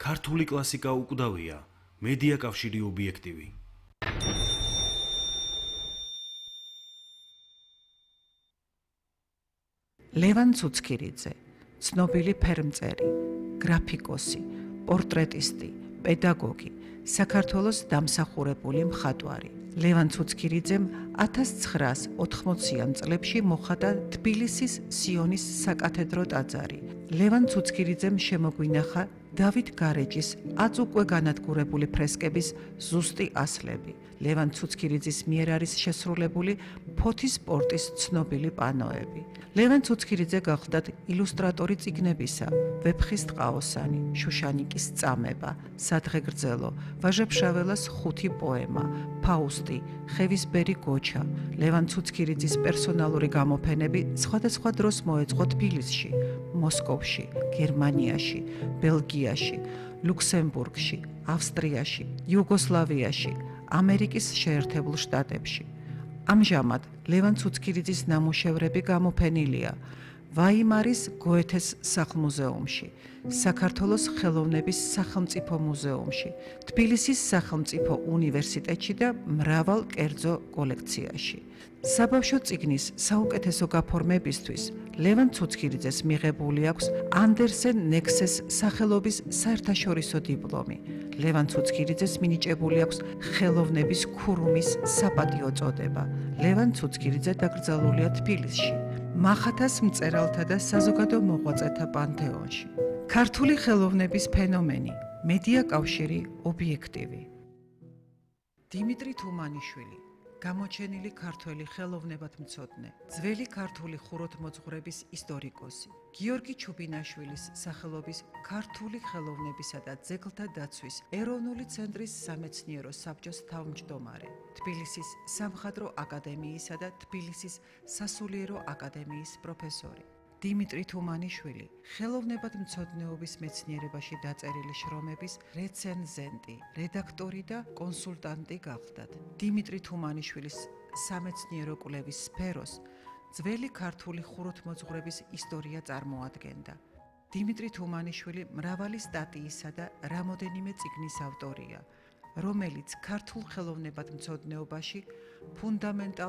ქართული კლასიკა უკვდავია, მედია კავშირი ობიექტივი. ლევან ცუცქირიძე, ცნობილი ფერმწერი, გრაფიკოსი, პორტრეტისტი, პედაგოგი, საქართველოს დამსახურებული მხატვარი. ლევან ცუცქირიძემ 1980-იან წლებში მოხატა თბილისის სიონის საკათედრო ტაძარი. ლევან ცუცქირიძემ შემოგვინახა დავით გარეჯის აწუკვე განადგურებული ფრესკების ზუსტი ასლები. ლევან ცუცქირიძის მიერ არის შესრულებული ფოთის სპორტის ცნობილი პანოები. ლევან ცუცქირიძე გახლდათ ილუსტრატორი წიგნებისა, ვეფხის ტყაოსანი, შუშანიკის წამება, სადღეგრძელო, ვაჟა-ფშაველას 5 პოემა, ფაუსტი, ხევისბერი გოჩა. ლევან ცუცქირიძის პერსონალური გამოფენები სხვადასხვა დროს მოეწყო თბილისში, მოსკოვში, გერმანიაში, ბელგიაში, ლუქსემბურგში, ავსტრიაში, იუგოსლავიაში, ამერიკის შეერთებულ შტატებში. ამჟამად ლევან ცუცქირიძის ნამუშევრები გამოფენილია ვაიმარის გოეთეს სახლ-მუზეუმში, საქართველოს ხელოვნების სახელმწიფო მუზეუმში, თბილისის სახელმწიფო უნივერსიტეტში და მრავალ კერძო კოლექციაში. საბავშვო წიგნის საუკეთესო გაფორმებისთვის ლევან ცუცქირიძეს მიღებული აქვს ანდერსენ ნექსეს სახელობის საერთაშორისო დიპლომი. ლევან ცუცქირიძეს მინიჭებული აქვს ხელოვნების ქურუმის საპატიო წოდება. ლევან ცუცქირიძე დაკრძალულია თბილისში, მახათას მწერალთა და საზოგადო მოღვაწეთა პანთეონში. ქართული ხელოვნების ფენომენი, მედია კავშირი ობიექტივი. დიმიტრი თუმანიშვილი, გამოჩენილი ქართველი ხელოვნებათმცოდნე, ძველი ქართული ხუროთმოძღვრების ისტორიკოსი, გიორგი ჩუბინაშვილის სახელობის ქართული ხელოვნებისა და ძეგლთა დაცვის ეროვნული ცენტრის სამეცნიერო საბჭოს თავმჯდომარე, თბილისის სამხატვრო აკადემიისა და თბილისის სასულიერო აკადემიის პროფესორი. დიმიტრი თუმანიშვილი ხელოვნებათმცოდნეობის მეცნიერებაში დაწერილი შრომების რეცენზენტი, რედაქტორი და კონსულტანტი გახლდათ. დიმიტრი თუმანიშვილის სამეცნიერო კვლევის სფეროს ძველი ქართული ხუროთმოძღვრების ისტორია წარმოადგენდა. დიმიტრი თუმანიშვილი მრავალი სტატიისა და რამოდენიმე წიგნის ავტორია, რომელიც ქართულ ხელოვნებათმცოდნეობაში ფუნდამენტალურ